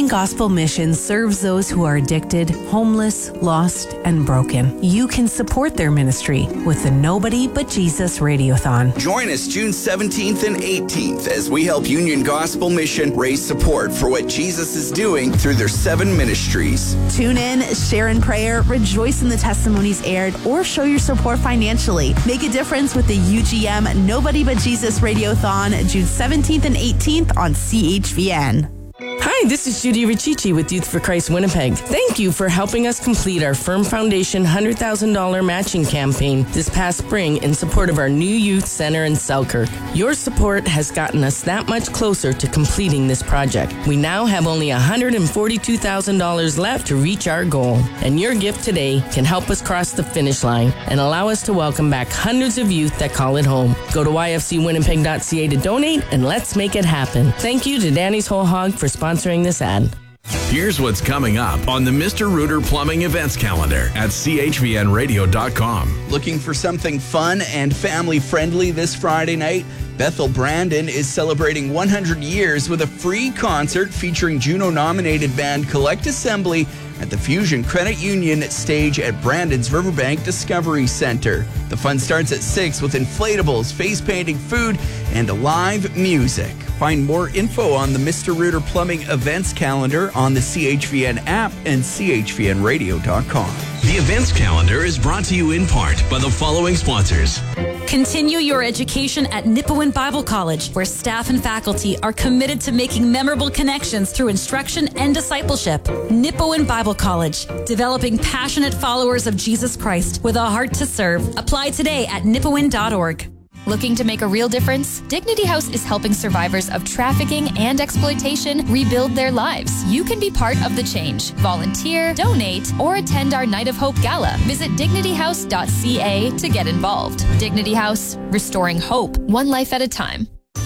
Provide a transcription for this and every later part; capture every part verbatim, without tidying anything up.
Union Gospel Mission serves those who are addicted, homeless, lost, and broken. You can support their ministry with the Nobody But Jesus Radiothon. Join us June seventeenth and eighteenth as we help Union Gospel Mission raise support for what Jesus is doing through their seven ministries. Tune in, share in prayer, rejoice in the testimonies aired, or show your support financially. Make a difference with the U G M Nobody But Jesus Radiothon, June seventeenth and eighteenth on C H V N. Hi, this is Judy Riccici with Youth for Christ Winnipeg. Thank you for helping us complete our Firm Foundation one hundred thousand dollars matching campaign this past spring in support of our new youth center in Selkirk. Your support has gotten us that much closer to completing this project. We now have only one hundred forty-two thousand dollars left to reach our goal, and your gift today can help us cross the finish line and allow us to welcome back hundreds of youth that call it home. Go to y f c winnipeg dot c a to donate, and let's make it happen. Thank you to Danny's Whole Hog for sponsoring this ad. Here's what's coming up on the Mister Rooter Plumbing events calendar at c h v n radio dot com. Looking for something fun and family-friendly this Friday night? Bethel Brandon is celebrating one hundred years with a free concert featuring Juno-nominated band Collect Assembly at the Fusion Credit Union stage at Brandon's Riverbank Discovery Center. The fun starts at six with inflatables, face painting, food, and live music. Find more info on the Mister Rooter Plumbing events calendar on the C H V N app and c h v n radio dot com. The events calendar is brought to you in part by the following sponsors. Continue your education at Nipawin Bible College, where staff and faculty are committed to making memorable connections through instruction and discipleship. Nipawin Bible College, developing passionate followers of Jesus Christ with a heart to serve. Apply today at nipawin dot org. Looking to make a real difference? Dignity House is helping survivors of trafficking and exploitation rebuild their lives. You can be part of the change. Volunteer, donate, or attend our Night of Hope Gala. Visit dignity house dot c a to get involved. Dignity House, restoring hope, one life at a time.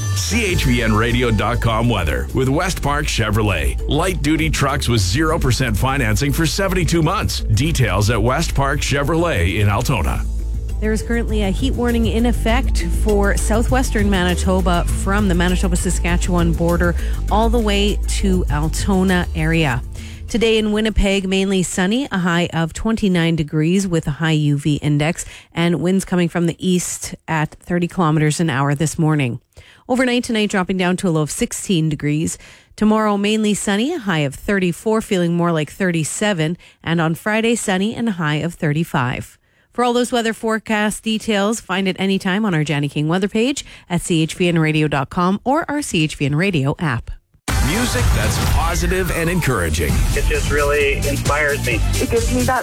c h v n radio dot com weather with West Park Chevrolet. Light duty trucks with zero percent financing for seventy-two months. Details at West Park Chevrolet in Altona. There is currently a heat warning in effect for southwestern Manitoba from the Manitoba-Saskatchewan border all the way to Altona area. Today in Winnipeg, mainly sunny, a high of twenty-nine degrees with a high U V index, and winds coming from the east at thirty kilometers an hour this morning. Overnight tonight, dropping down to a low of sixteen degrees. Tomorrow, mainly sunny, a high of thirty-four, feeling more like thirty-seven, and on Friday, sunny and a high of thirty-five. For all those weather forecast details, find it anytime on our Johnny King weather page at c h v n radio dot com or our C H V N Radio app. Music that's positive and encouraging. It just really inspires me. It gives me that